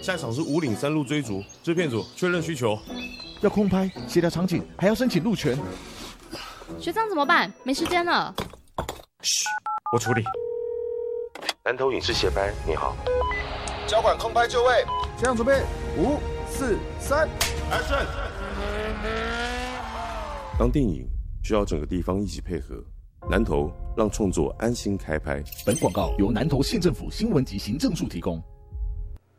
下一场是五岭山路追逐，制片组确认需求， 要空拍、协调场景，还要申请路权。 学长怎么办？没时间了。 嘘，我处理。 南投影视协拍，你好。 交管空拍就位， 学长准备，5、4、3 ，Action！ 当电影需要整个地方一起配合，南投让创作安心开拍。 本广告由南投县政府新闻及行政处提供。